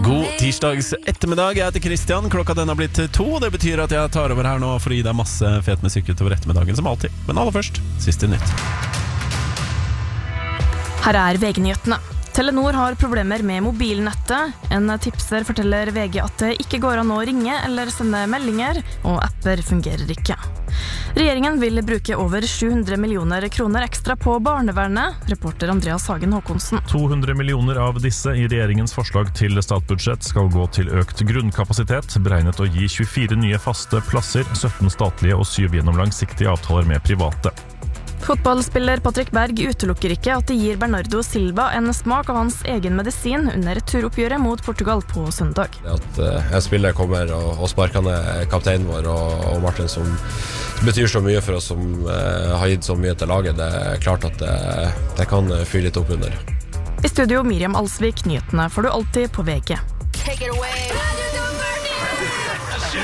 God tirsdags ettermiddag, jeg heter Kristian. Klokka den har blitt 2. Det betyr at jeg tar over her nå for å gi deg masse fet musikk utover ettermiddagen som alltid. Men aller først, siste nytt. Her er VG-nyhetene. Telenor har problemer med mobilnettet. En tipser forteller VG at det ikke går an å ringe eller sende meldinger, og apper fungerer ikke. Regjeringen vil bruke over 700 millioner kroner ekstra på barnevernet, reporter Andreas Hagen Håkonsen. 200 millioner av disse i regjeringens forslag til statsbudsjett skal gå til økt grunnkapasitet, beregnet å gi 24 nye faste plasser, 17 statlige og 7 gjennom langsiktige avtaler med private. Fotballspiller Patrick Berg utelukker ikke at det gir Bernardo Silva en smak av hans egen medisin under turoppgjøret mot Portugal på søndag. At en spiller kommer og sparker ned kapteinen vår og Martin, som betyr så mye for oss, som har gitt så mye til laget, det er klart at det kan fylle litt opp under. I studio Miriam Alsvik, nyhetene får du alltid på VG. Take it away.